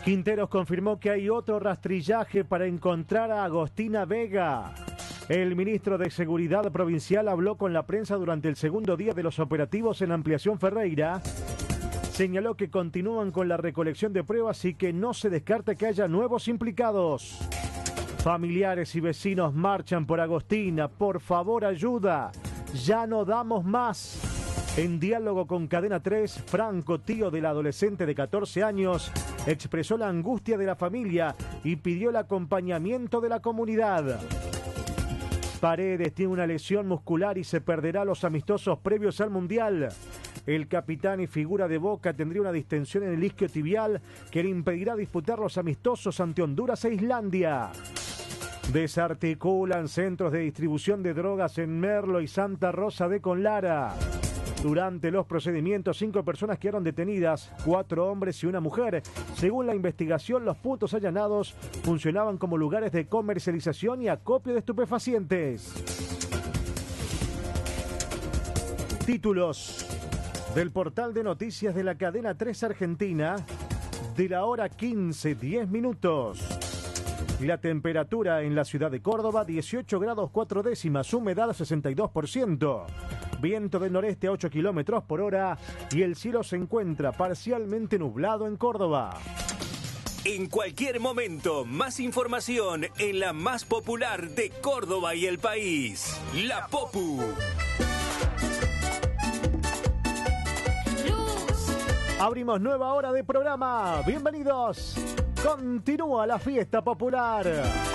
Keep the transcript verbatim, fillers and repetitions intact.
Quinteros confirmó que hay otro rastrillaje para encontrar a Agostina Vega. El ministro de Seguridad Provincial habló con la prensa durante el segundo día de los operativos en Ampliación Ferreira. Señaló que continúan con la recolección de pruebas y que no se descarta que haya nuevos implicados. Familiares y vecinos marchan por Agostina. Por favor, ayuda. Ya no damos más. En diálogo con Cadena tres, Franco, tío del adolescente de catorce años, expresó la angustia de la familia y pidió el acompañamiento de la comunidad. Paredes tiene una lesión muscular y se perderá los amistosos previos al Mundial. El capitán y figura de Boca tendría una distensión en el isquio tibial que le impedirá disputar los amistosos ante Honduras e Islandia. Desarticulan centros de distribución de drogas en Merlo y Santa Rosa de Conlara. Durante los procedimientos, cinco personas quedaron detenidas, cuatro hombres y una mujer. Según la investigación, los puntos allanados funcionaban como lugares de comercialización y acopio de estupefacientes. Títulos del portal de noticias de la Cadena tres Argentina, de la hora quince, diez minutos. La temperatura en la ciudad de Córdoba, dieciocho grados cuatro décimas, humedad sesenta y dos por ciento. Viento del noreste a ocho kilómetros por hora y el cielo se encuentra parcialmente nublado en Córdoba. En cualquier momento, más información en la más popular de Córdoba y el país, La Popu. Abrimos nueva hora de programa. Bienvenidos. Continúa la fiesta popular.